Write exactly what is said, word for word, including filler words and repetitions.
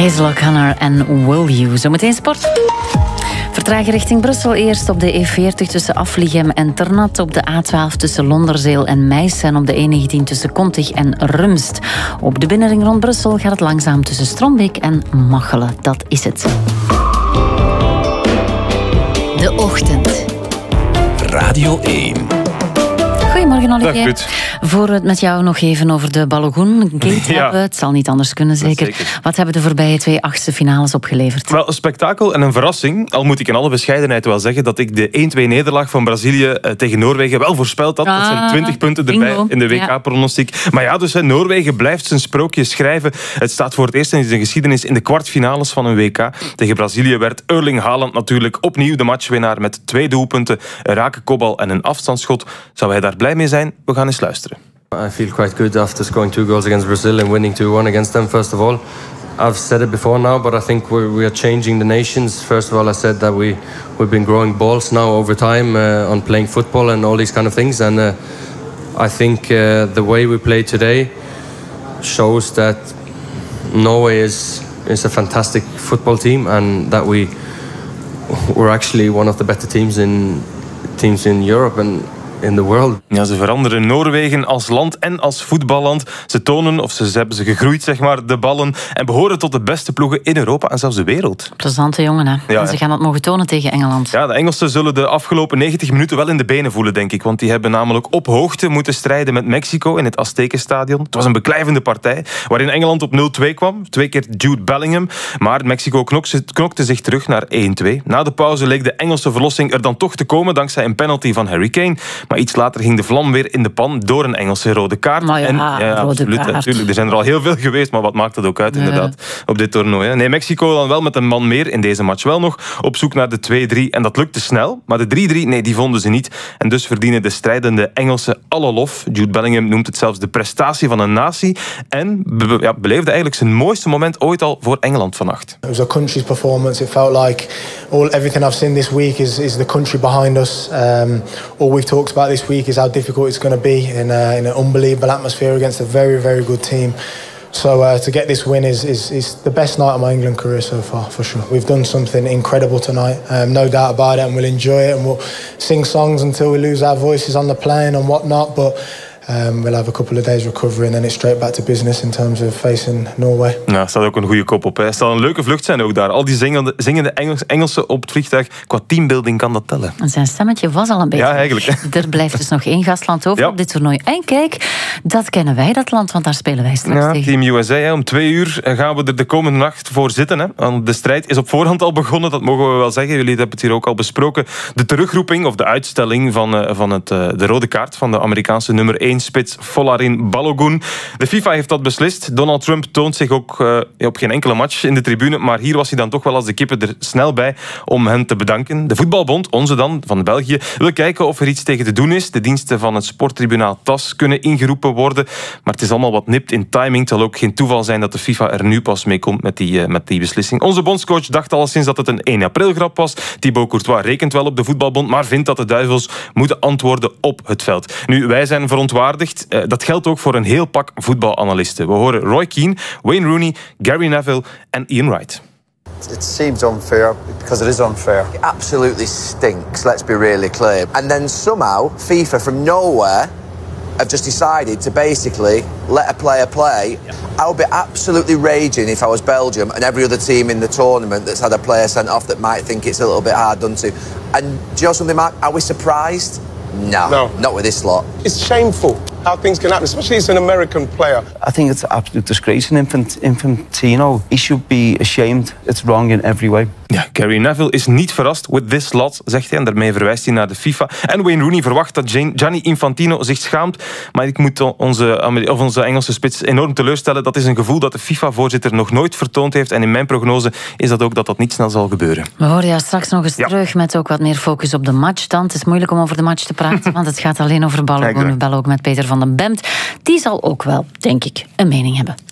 Hazel O'Connor en Will You. Zometeen sport. Vertragen richting Brussel. Eerst op de E veertig tussen Afligem en Ternat. Op de A twaalf tussen Londerzeel en Meissen. En op de E negentien tussen Kontig en Rumst. Op de binnenring rond Brussel gaat het langzaam tussen Strombeek en Machelen. Dat is het. De ochtend. Radio één. Goedemorgen, Olivier. Dag, Ruud. Voor we het met jou nog even over de Balogun-gate Ja. hebben. Het zal niet anders kunnen, zeker. Zeker. Wat hebben de voorbije twee achtste finales opgeleverd? Wel, een spektakel en een verrassing. Al moet ik in alle bescheidenheid wel zeggen dat ik de één-twee-nederlaag van Brazilië eh, tegen Noorwegen wel voorspeld had. Dat zijn Ah, twintig punten erbij bingo. in de W Ja. K-pronostiek. Maar ja, dus hè, Noorwegen blijft zijn sprookje schrijven. Het staat voor het eerst in zijn geschiedenis in de kwartfinales van een W K. Tegen Brazilië werd Erling Haaland natuurlijk opnieuw de matchwinnaar met twee doelpunten, een rake kopbal en een afstandsschot. Zou hij daar blij mee zijn? We gaan eens luisteren. I feel quite good after scoring two goals against Brazil and winning two one against them, first of all. I've said it before now, but I think we're, we are changing the nations. First of all, I said that we, we've been growing balls now over time uh, on playing football and all these kind of things. And uh, I think uh, the way we play today shows that Norway is, is a fantastic football team and that we, we're actually one of the better teams in, teams in Europe and in the world. Ja, ze veranderen Noorwegen als land en als voetballand. Ze tonen, of ze hebben ze gegroeid, zeg maar, de ballen. En behoren tot de beste ploegen in Europa en zelfs de wereld. Plezante jongen, hè? Ja, en ze hè. gaan dat mogen tonen tegen Engeland. Ja, de Engelsen zullen de afgelopen negentig minuten wel in de benen voelen, denk ik. Want die hebben namelijk op hoogte moeten strijden met Mexico in het Aztekenstadion. Het was een beklijvende partij, waarin Engeland op nul twee kwam. Twee keer Jude Bellingham. Maar Mexico knokte, knokte zich terug naar één twee. Na de pauze leek de Engelse verlossing er dan toch te komen, dankzij een penalty van Harry Kane. Maar iets later ging de vlam weer in de pan door een Engelse rode kaart. Maar ja, en, rode absoluut, kaart. Natuurlijk. Er zijn er al heel veel geweest, maar wat maakt dat ook uit, inderdaad, op dit toernooi. Hè? Nee, Mexico dan wel met een man meer in deze match wel nog, op zoek naar de twee drie. En dat lukte snel, maar de drie drie, nee, die vonden ze niet. En dus verdienen de strijdende Engelsen alle lof. Jude Bellingham noemt het zelfs de prestatie van een natie. En be- ja, beleefde eigenlijk zijn mooiste moment ooit al voor Engeland vannacht. It was a country's performance. It felt like all everything I've seen this week is, is the country behind us. Um, all we've talked about this week is how difficult it's going to be in, uh, in an unbelievable atmosphere against a very, very good team. So uh, to get this win is, is, is the best night of my England career so far, for sure. We've done something incredible tonight, um, no doubt about it, and we'll enjoy it and we'll sing songs until we lose our voices on the plane and whatnot, but Um, we'll have a couple of days recovery and then it's straight back to business in terms of facing Norway. Ja, er staat ook een goede kop op. Hè. Het zal een leuke vlucht zijn ook daar. Al die zingende, zingende Engels, Engelsen op het vliegtuig. Qua teambuilding kan dat tellen. En zijn stemmetje was al een beetje... Ja, eigenlijk. Er blijft dus nog één gastland over Ja. op dit toernooi. En kijk, dat kennen wij, dat land, want daar spelen wij straks Ja, tegen. Team U S A. Hè. Om twee uur gaan we er de komende nacht voor zitten. Hè. Want de strijd is op voorhand al begonnen, dat mogen we wel zeggen. Jullie hebben het hier ook al besproken. De terugroeping of de uitstelling van, uh, van het, uh, de rode kaart van de Amerikaanse nummer één spits Folarin Balogun. De FIFA heeft dat beslist. Donald Trump toont zich ook uh, op geen enkele match in de tribune, maar hier was hij dan toch wel als de kippen er snel bij om hen te bedanken. De voetbalbond, onze dan, van België, wil kijken of er iets tegen te doen is. De diensten van het sporttribunaal T A S kunnen ingeroepen worden, maar het is allemaal wat nipt in timing. Het zal ook geen toeval zijn dat de FIFA er nu pas mee komt met die, uh, met die beslissing. Onze bondscoach dacht al sinds dat het een één april grap was. Thibaut Courtois rekent wel op de voetbalbond, maar vindt dat de duivels moeten antwoorden op het veld. Nu, wij zijn verontwaardigd. Uh, dat geldt ook voor een heel pak voetbalanalisten. We horen Roy Keane, Wayne Rooney, Gary Neville en Ian Wright. It seems unfair because it is unfair. It absolutely stinks, let's be really clear. And then somehow FIFA from nowhere have just decided to basically let a player play. Yeah. I would be absolutely raging if I was Belgium and every other team in the tournament that's had a player sent off that might think it's a little bit hard done to. And do you know something, Mark? Are we surprised? No, no, not with this lot. It's shameful how things can happen, especially as an American player. I think it's an absolute disgrace in Infant, Infantino. He should be ashamed. It's wrong in every way. Ja, Gary Neville is niet verrast with this lot, zegt hij. En daarmee verwijst hij naar de FIFA. En Wayne Rooney verwacht dat Gianni Infantino zich schaamt. Maar ik moet onze, of onze Engelse spits enorm teleurstellen. Dat is een gevoel dat de FIFA-voorzitter nog nooit vertoond heeft. En in mijn prognose is dat ook dat dat niet snel zal gebeuren. We horen jou straks nog eens Ja. terug met ook wat meer focus op de match. Dan. Het is moeilijk om over de match te praten, want het gaat alleen over Balogun. We bellen ook met Peter van den Bemt. Die zal ook wel, denk ik, een mening hebben.